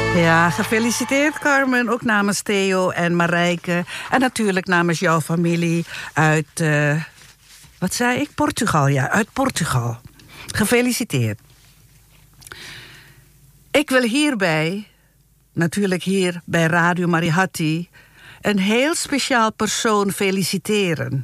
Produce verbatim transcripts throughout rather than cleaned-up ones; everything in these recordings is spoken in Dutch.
Ja, gefeliciteerd Carmen, ook namens Theo en Marijke. En natuurlijk namens jouw familie uit, uh, wat zei ik? Portugal, ja, uit Portugal. Gefeliciteerd. Ik wil hierbij, natuurlijk hier bij Radio Marihati, een heel speciaal persoon feliciteren.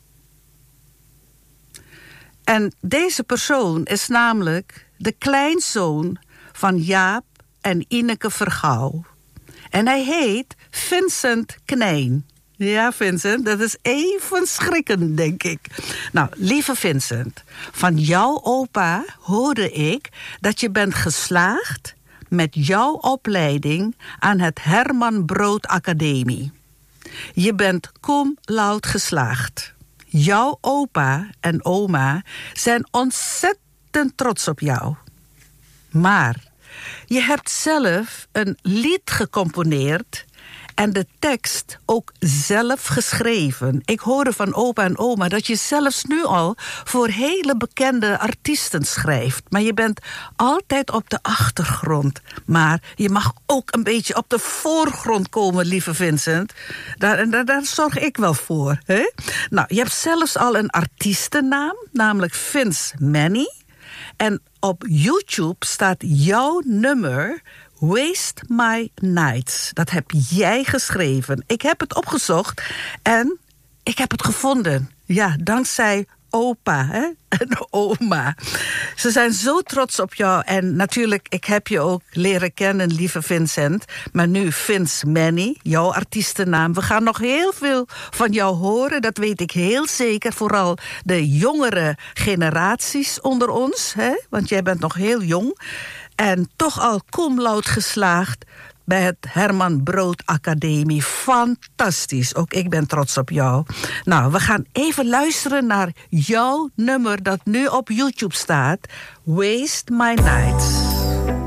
En deze persoon is namelijk de kleinzoon van Jaap en Ineke Vergouw. En hij heet Vincent Knijn. Ja, Vincent, dat is even schrikkend, denk ik. Nou, lieve Vincent, van jouw opa hoorde ik dat je bent geslaagd met jouw opleiding aan het Herman Brood Academie. Je bent cum laude geslaagd. Jouw opa en oma zijn ontzettend trots op jou. Maar je hebt zelf een lied gecomponeerd en de tekst ook zelf geschreven. Ik hoorde van opa en oma dat je zelfs nu al voor hele bekende artiesten schrijft. Maar je bent altijd op de achtergrond. Maar je mag ook een beetje op de voorgrond komen, lieve Vincent. Daar, daar, daar zorg ik wel voor. Hè? Nou, je hebt zelfs al een artiestennaam, namelijk Vince Manny. En op YouTube staat jouw nummer Waste My Nights. Dat heb jij geschreven. Ik heb het opgezocht en ik heb het gevonden. Ja, dankzij opa, hè? En oma. Ze zijn zo trots op jou. En natuurlijk, ik heb je ook leren kennen, lieve Vincent. Maar nu Vince Manny, jouw artiestennaam. We gaan nog heel veel van jou horen. Dat weet ik heel zeker. Vooral de jongere generaties onder ons. Hè? Want jij bent nog heel jong. En toch al cum laude geslaagd bij het Herman Brood Academie. Fantastisch. Ook ik ben trots op jou. Nou, we gaan even luisteren naar jouw nummer dat nu op YouTube staat. Waste My Nights.